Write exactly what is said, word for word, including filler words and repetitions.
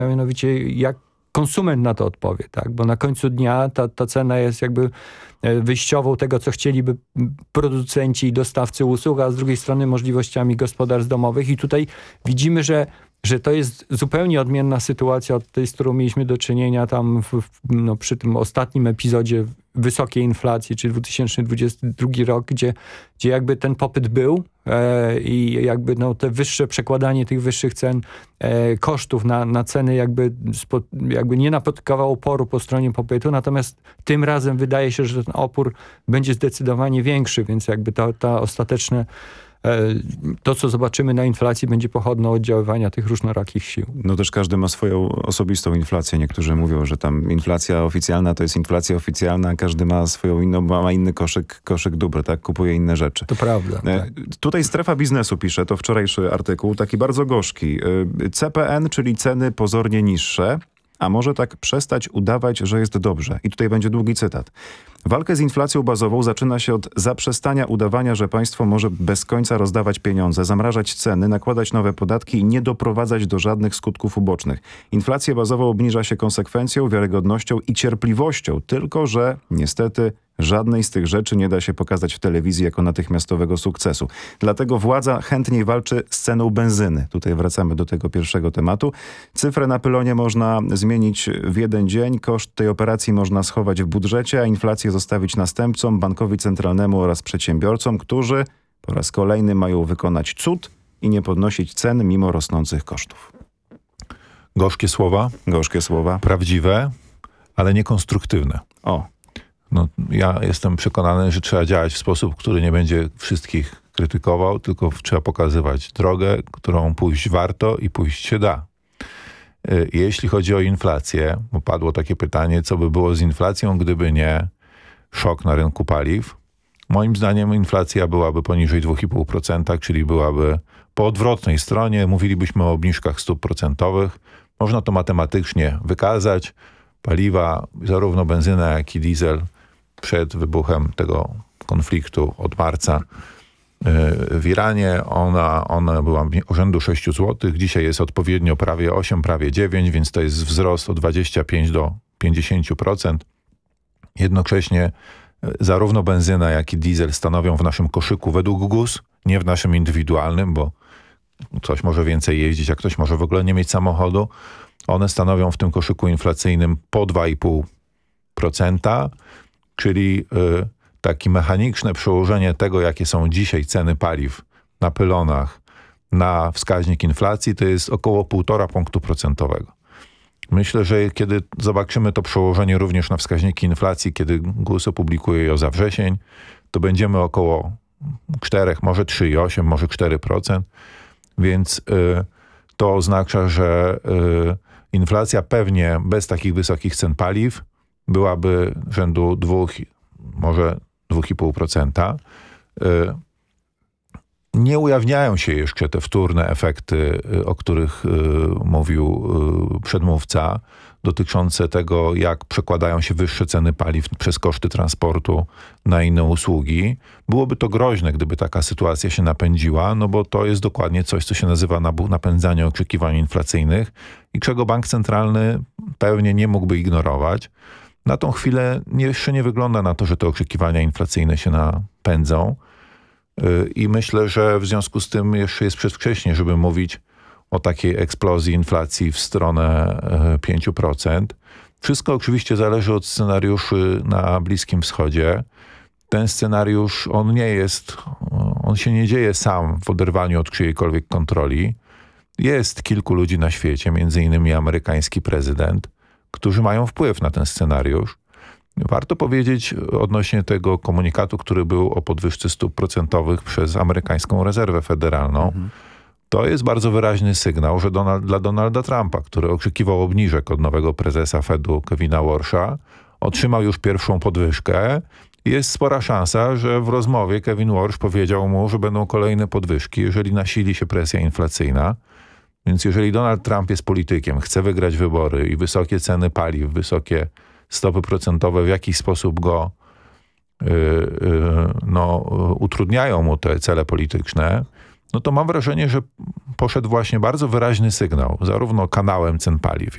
a mianowicie jak konsument na to odpowie, tak? Bo na końcu dnia ta, ta cena jest jakby wyjściową tego, co chcieliby producenci i dostawcy usług, a z drugiej strony możliwościami gospodarstw domowych. I tutaj widzimy, że że to jest zupełnie odmienna sytuacja od tej, z którą mieliśmy do czynienia tam w, w, no, przy tym ostatnim epizodzie wysokiej inflacji, czyli dwa tysiące dwudziesty drugi rok, gdzie, gdzie jakby ten popyt był e, i jakby no, te wyższe przekładanie tych wyższych cen e, kosztów na, na ceny jakby, spo, jakby nie napotkało oporu po stronie popytu, natomiast tym razem wydaje się, że ten opór będzie zdecydowanie większy, więc jakby ta, ta ostateczne to, co zobaczymy na inflacji, będzie pochodną oddziaływania tych różnorakich sił. No też każdy ma swoją osobistą inflację. Niektórzy mówią, że tam inflacja oficjalna to jest inflacja oficjalna, każdy ma swoją inną, ma inny koszyk, koszyk dóbr, tak? Kupuje inne rzeczy. To prawda. E, tak. Tutaj Strefa Biznesu pisze, to wczorajszy artykuł, taki bardzo gorzki. E, C P N, czyli ceny pozornie niższe, a może tak przestać udawać, że jest dobrze. I tutaj będzie długi cytat. Walkę z inflacją bazową zaczyna się od zaprzestania udawania, że państwo może bez końca rozdawać pieniądze, zamrażać ceny, nakładać nowe podatki i nie doprowadzać do żadnych skutków ubocznych. Inflację bazową obniża się konsekwencją, wiarygodnością i cierpliwością, tylko że niestety żadnej z tych rzeczy nie da się pokazać w telewizji jako natychmiastowego sukcesu. Dlatego władza chętniej walczy z ceną benzyny. Tutaj wracamy do tego pierwszego tematu. Cyfrę na pylonie można zmienić w jeden dzień. Koszt tej operacji można schować w budżecie, a inflację zostawić następcom, bankowi centralnemu oraz przedsiębiorcom, którzy po raz kolejny mają wykonać cud i nie podnosić cen mimo rosnących kosztów. Gorzkie słowa. Gorzkie słowa. Prawdziwe, ale niekonstruktywne. O. No, ja jestem przekonany, że trzeba działać w sposób, który nie będzie wszystkich krytykował, tylko trzeba pokazywać drogę, którą pójść warto i pójść się da. Jeśli chodzi o inflację, bo padło takie pytanie, co by było z inflacją, gdyby nie szok na rynku paliw. Moim zdaniem inflacja byłaby poniżej dwa i pół procent, czyli byłaby po odwrotnej stronie. Mówilibyśmy o obniżkach stóp procentowych. Można to matematycznie wykazać. Paliwa, zarówno benzyna, jak i diesel przed wybuchem tego konfliktu od marca w Iranie, ona, ona była rzędu sześć złotych. Dzisiaj jest odpowiednio prawie osiem, prawie dziewięć, więc to jest wzrost o dwadzieścia pięć do pięćdziesięciu procent. Jednocześnie zarówno benzyna, jak i diesel stanowią w naszym koszyku według G U S, nie w naszym indywidualnym, bo ktoś może więcej jeździć, a ktoś może w ogóle nie mieć samochodu. One stanowią w tym koszyku inflacyjnym po dwa i pół procent, czyli y, takie mechaniczne przełożenie tego, jakie są dzisiaj ceny paliw na pylonach na wskaźnik inflacji, to jest około półtora punktu procentowego. Myślę, że kiedy zobaczymy to przełożenie również na wskaźniki inflacji, kiedy G U S opublikuje je za wrzesień, to będziemy około cztery, może trzy i osiem, może cztery procent, więc y, to oznacza, że y, inflacja pewnie bez takich wysokich cen paliw byłaby rzędu dwóch, może dwa i pół procent. Nie ujawniają się jeszcze te wtórne efekty, o których mówił przedmówca, dotyczące tego, jak przekładają się wyższe ceny paliw przez koszty transportu na inne usługi. Byłoby to groźne, gdyby taka sytuacja się napędziła, no bo to jest dokładnie coś, co się nazywa napędzanie oczekiwań inflacyjnych i czego bank centralny pewnie nie mógłby ignorować. Na tą chwilę jeszcze nie wygląda na to, że te oczekiwania inflacyjne się napędzą i myślę, że w związku z tym jeszcze jest przedwcześnie, żeby mówić o takiej eksplozji inflacji w stronę pięć procent. Wszystko oczywiście zależy od scenariuszy na Bliskim Wschodzie. Ten scenariusz, on nie jest, on się nie dzieje sam w oderwaniu od czyjejkolwiek kontroli. Jest kilku ludzi na świecie, między innymi amerykański prezydent, którzy mają wpływ na ten scenariusz. Warto powiedzieć odnośnie tego komunikatu, który był o podwyżce stóp procentowych przez amerykańską rezerwę federalną. Mhm. To jest bardzo wyraźny sygnał, że Donald, dla Donalda Trumpa, który oczekiwał obniżek od nowego prezesa Fedu Kevina Warsha, otrzymał już pierwszą podwyżkę. Jest spora szansa, że w rozmowie Kevin Warsh powiedział mu, że będą kolejne podwyżki, jeżeli nasili się presja inflacyjna. Więc jeżeli Donald Trump jest politykiem, chce wygrać wybory i wysokie ceny paliw, wysokie stopy procentowe w jakiś sposób go yy, yy, no, utrudniają mu te cele polityczne, no to mam wrażenie, że poszedł właśnie bardzo wyraźny sygnał, zarówno kanałem cen paliw,